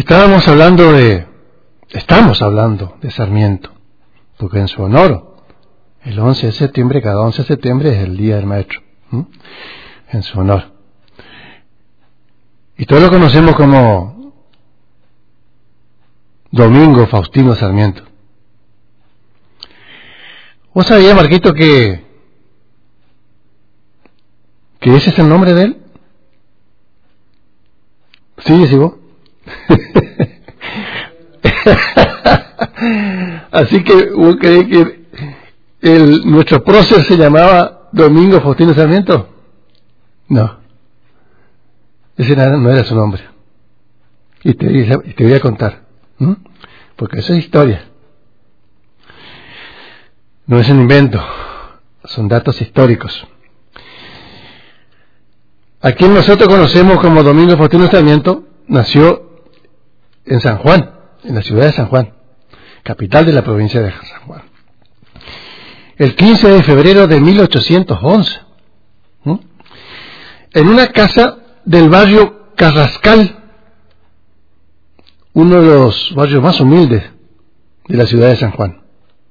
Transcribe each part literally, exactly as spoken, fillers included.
Estábamos hablando de, estamos hablando de Sarmiento, porque en su honor, el once de septiembre, cada once de septiembre es el Día del Maestro, ¿m? En su honor. Y todos lo conocemos como Domingo Faustino Sarmiento. ¿Vos sabías, Marquito, que, que ese es el nombre de él? ¿Sí, decís vos? Así que vos creés que el, nuestro prócer se llamaba Domingo Faustino Sarmiento. No, ese no, no era su nombre. Y te, y te voy a contar, ¿m? Porque eso es historia, no es un invento, son datos históricos. A quien nosotros conocemos como Domingo Faustino Sarmiento nació en San Juan, en la ciudad de San Juan, capital de la provincia de San Juan, el quince de febrero de mil ochocientos once, ¿Mm? en una casa del barrio Carrascal, uno de los barrios más humildes de la ciudad de San Juan.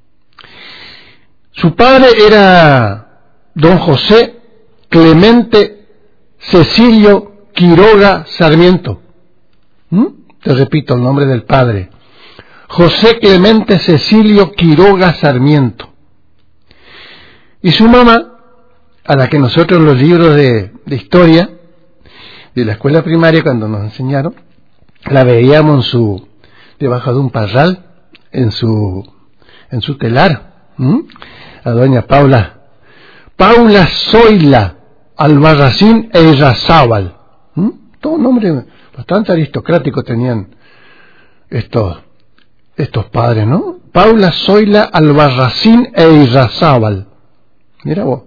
Su padre era don José Clemente Cecilio Quiroga Sarmiento. ¿Mm? Te repito el nombre del padre: José Clemente Cecilio Quiroga Sarmiento. Y su mamá, a la que nosotros en los libros de, de historia de la escuela primaria, cuando nos enseñaron, la veíamos en su, debajo de un parral, en su, en su telar, ¿m? A doña Paula, Paula Zoila Albarracín e Irrazábal. ¿M? Todo un nombre bastante aristocrático tenían estos, estos padres, ¿no? Paula Zoila Albarracín e Irrazábal. Mira vos.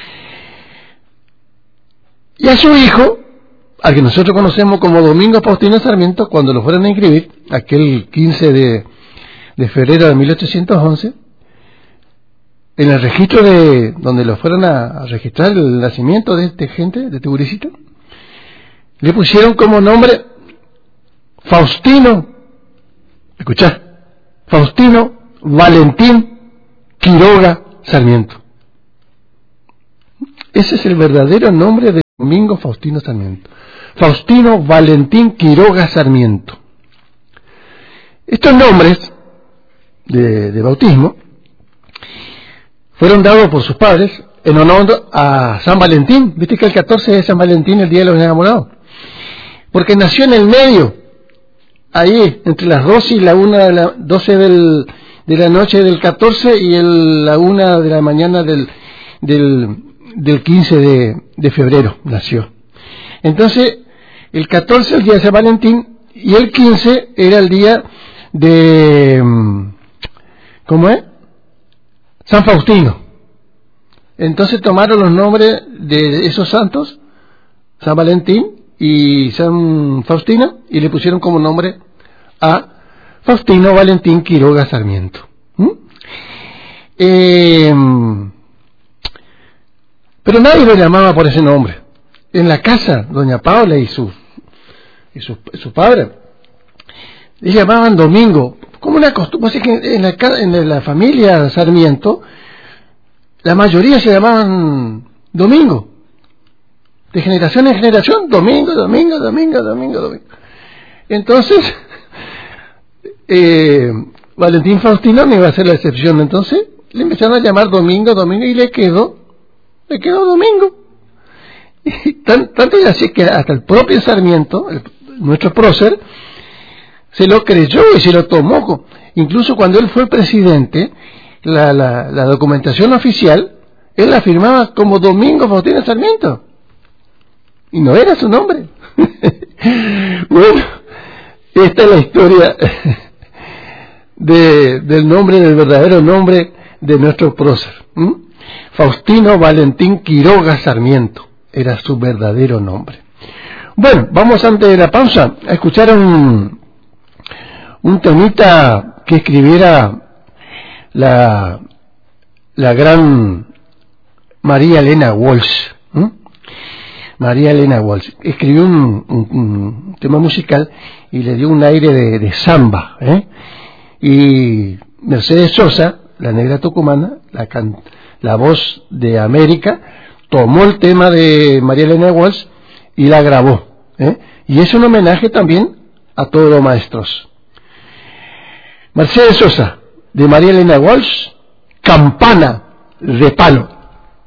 Y a su hijo, al que nosotros conocemos como Domingo Faustino Sarmiento, cuando lo fueron a inscribir, aquel quince de, de febrero de mil ochocientos once, en el registro de donde lo fueron a, a registrar el nacimiento de este gente, de este gurisito, le pusieron como nombre Faustino, escuchá, Faustino Valentín Quiroga Sarmiento. Ese es el verdadero nombre de Domingo Faustino Sarmiento. Faustino Valentín Quiroga Sarmiento. Estos nombres de, de bautismo fueron dados por sus padres en honor a San Valentín. Viste que el catorce es San Valentín, el Día de los Enamorados, porque nació en el medio, ahí entre las doce y la una de la doce del, de la noche del catorce y el, la una de la mañana del del, del quince de, de febrero nació. Entonces el catorce el día de San Valentín y el quince era el día de, ¿cómo es? San Faustino. Entonces tomaron los nombres de esos santos, San Valentín y San Faustino, y le pusieron como nombre a Faustino Valentín Quiroga Sarmiento. ¿Mm? Eh, pero nadie lo llamaba por ese nombre. En la casa, doña Paula y su y su, su padre le llamaban Domingo, como una costumbre. Así que en la, en la familia Sarmiento la mayoría se llamaban Domingo, de generación en generación, Domingo, Domingo, Domingo, Domingo, Domingo. Entonces eh, Valentín Faustino no iba a ser la excepción. Entonces le empezaron a llamar Domingo, Domingo, y le quedó le quedó Domingo. Y tan, tanto y así que hasta el propio Sarmiento, el, nuestro prócer, se lo creyó y se lo tomó. Incluso cuando él fue presidente, la, la, la documentación oficial, él la firmaba como Domingo Faustino Sarmiento, y no era su nombre. Bueno, esta es la historia de, del nombre, del verdadero nombre de nuestro prócer. ¿Mm? Faustino Valentín Quiroga Sarmiento era su verdadero nombre. Bueno, vamos antes de la pausa a escuchar un, un temita que escribiera la, la gran María Elena Walsh. ¿Mm? María Elena Walsh. Escribió un, un, un tema musical y le dio un aire de, de samba, ¿eh? Y Mercedes Sosa, la negra tucumana, la, can, la voz de América, tomó el tema de María Elena Walsh y la grabó, ¿eh? Y es un homenaje también a todos los maestros. Mercedes Sosa, de María Elena Walsh, Campana de Palo.